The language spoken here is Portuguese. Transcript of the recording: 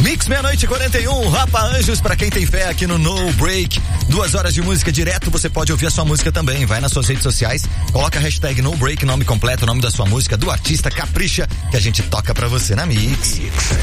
Mix meia-noite 41, Rapa Anjos, pra quem tem fé aqui no No Break. 2 horas de música direto, você pode ouvir a sua música também. Vai nas suas redes sociais, coloca a hashtag No Break, nome completo, nome da sua música, do artista, capricha, que a gente toca pra você na Mix.